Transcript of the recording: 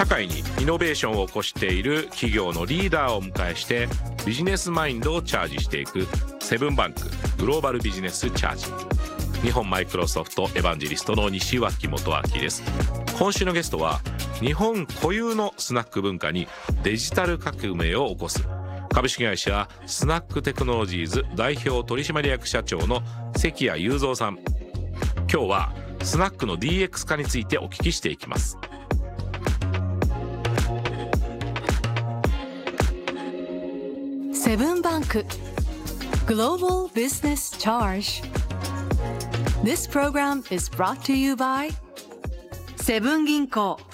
会にイノベーションを起こしている企業のリーダーをお迎えしてビジネスマインドをチャージしていくセブンバンクグローバルビジネスチャージ。日本マイクロソフトエヴァンジェリストの西脇元明です。今週のゲストは日本固有のスナック文化にデジタル革命を起こす株式会社スナックテクノロジーズ代表取締役社長の関谷雄三さん。今日はスナックの DX 化についてお聞きしていきます。 セブンバンク Global Business Charge. This program is brought to you by セブン銀行